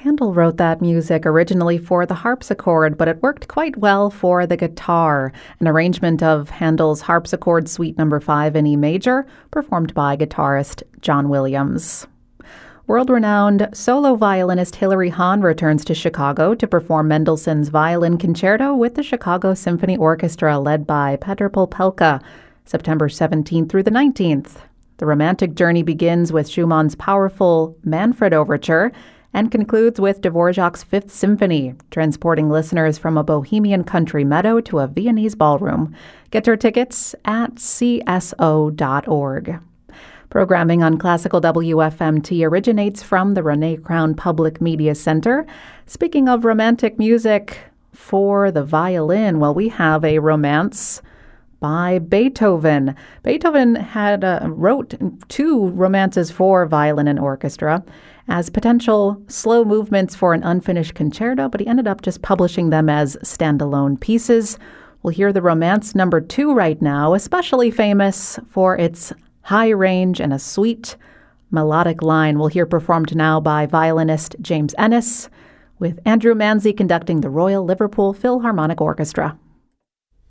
Handel wrote that music originally for the harpsichord, but it worked quite well for the guitar. An arrangement of Handel's Harpsichord Suite No. 5 in E major, performed by guitarist John Williams. World-renowned solo violinist Hilary Hahn returns to Chicago to perform Mendelssohn's Violin Concerto with the Chicago Symphony Orchestra led by Petr Popelka, September 17th through the 19th. The romantic journey begins with Schumann's powerful Manfred Overture and concludes with Dvorak's Fifth Symphony, transporting listeners from a bohemian country meadow to a Viennese ballroom. Get your tickets at cso.org. Programming on Classical WFMT originates from the Renee Crown Public Media Center. Speaking of romantic music for the violin, well, we have a romance by Beethoven. Beethoven wrote 2 romances for violin and orchestra as potential slow movements for an unfinished concerto, but he ended up just publishing them as standalone pieces. We'll hear the Romance No. 2 right now, especially famous for its high range and a sweet melodic line. We'll hear performed now by violinist James Ennis, with Andrew Manzi conducting the Royal Liverpool Philharmonic Orchestra.